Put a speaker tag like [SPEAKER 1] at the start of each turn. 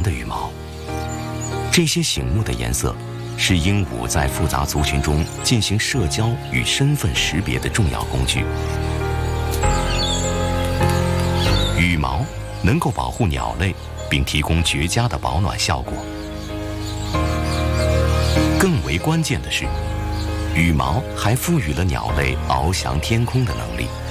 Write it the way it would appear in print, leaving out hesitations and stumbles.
[SPEAKER 1] 的羽毛。这些醒目的颜色是鹦鹉在复杂族群中进行社交与身份识别的重要工具。羽毛能够保护鸟类，并提供绝佳的保暖效果。更为关键的是，羽毛还赋予了鸟类翱翔天空的能力。